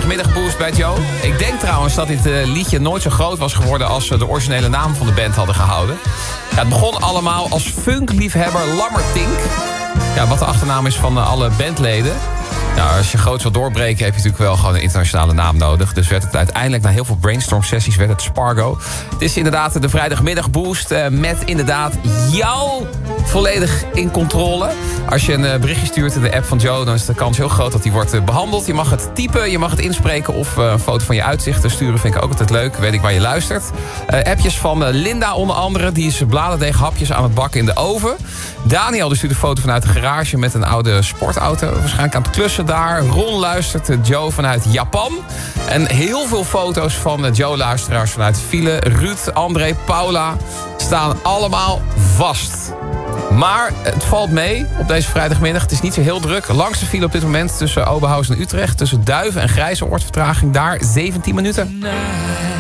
vrijdagmiddagboost bij Joe. Ik denk trouwens dat dit liedje nooit zo groot was geworden... als ze de originele naam van de band hadden gehouden. Ja, het begon allemaal als funkliefhebber Lammertink. Ja, wat de achternaam is van alle bandleden. Nou, als je groot wil doorbreken heb je natuurlijk wel gewoon een internationale naam nodig. Dus werd het uiteindelijk na heel veel brainstorm sessies werd het Spargo. Het is inderdaad de vrijdagmiddagboost met inderdaad jou volledig in controle. Als je een berichtje stuurt in de app van Joe, dan is de kans heel groot dat die wordt behandeld. Je mag het typen, je mag het inspreken of een foto van je uitzichten sturen. Vind ik ook altijd leuk, weet ik waar je luistert. Appjes van Linda onder andere, die is bladerdeeghapjes aan het bakken in de oven. Daniel die stuurt een foto vanuit de garage met een oude sportauto. Waarschijnlijk aan het klussen daar. Ron luistert Joe vanuit Japan. En heel veel foto's van Joe-luisteraars vanuit file. Ruud, André, Paula staan allemaal vast. Maar het valt mee op deze vrijdagmiddag. Het is niet zo heel druk. Langste file op dit moment tussen Oberhausen en Utrecht. Tussen Duiven en Grijzoord vertraging daar 17 minuten.